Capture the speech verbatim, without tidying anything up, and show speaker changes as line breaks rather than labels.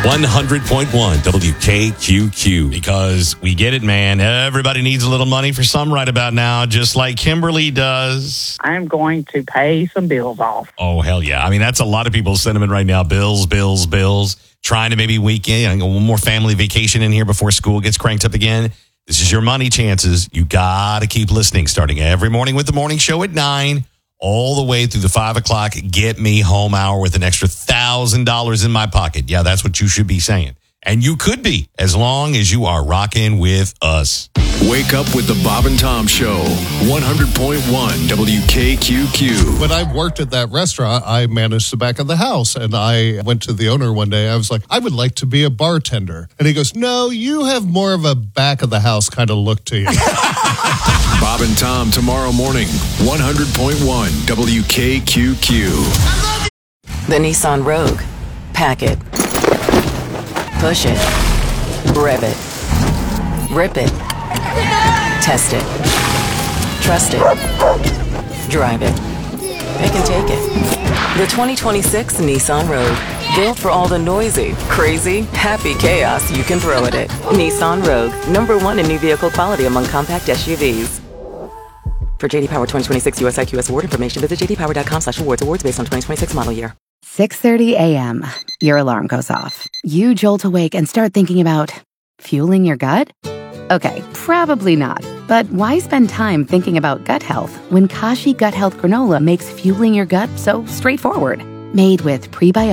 one hundred point one W K Q Q. Because we get it, man. Everybody needs a little money for some right about now, just like Kimberly does.
I'm going to pay some bills off.
Oh, hell yeah. I mean, that's a lot of people's sentiment right now. Bills, bills, bills. Trying to maybe weekend, one more family vacation in here before school gets cranked up again. This is your money chances. You got to keep listening, starting every morning with the morning show at nine, all the way through the five o'clock Get Me Home hour with an extra one thousand dollars in my pocket. Yeah, that's what you should be saying. And you could be, as long as you are rocking with us.
Wake up with the Bob and Tom Show, one hundred point one W K Q Q.
When I worked at that restaurant, I managed the back of the house. And I went to the owner one day. I was like, I would like to be a bartender. And he goes, no, you have more of a back of the house kind of look to you.
Bob and Tom tomorrow morning, one hundred point one W K Q Q.
The Nissan Rogue. Pack it. Push it. Rev it. Rip it. Test it. Trust it. Drive it. Pick and take it. The twenty twenty-six Nissan Rogue. Built for all the noisy, crazy, happy chaos you can throw at it. Nissan Rogue. Number one in new vehicle quality among compact S U Vs. For J D Power twenty twenty-six U S I Q S award information, visit j d power dot com slash awards. Awards based on twenty twenty-six model year.
six thirty a.m. Your alarm goes off. You jolt awake and start thinking about fueling your gut? Okay, probably not. But why spend time thinking about gut health when Kashi Gut Health Granola makes fueling your gut so straightforward? Made with prebiotics